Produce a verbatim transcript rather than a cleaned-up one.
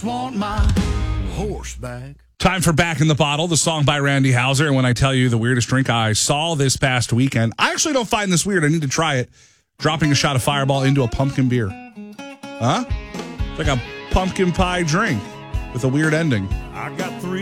just want my horse back. Time for Back in the Bottle, the song by Randy Houser. And when I tell you the weirdest drink I saw this past weekend, I actually don't find this weird. I need to try it. Dropping a shot of Fireball into a pumpkin beer. Huh? It's like a pumpkin pie drink with a weird ending. I got three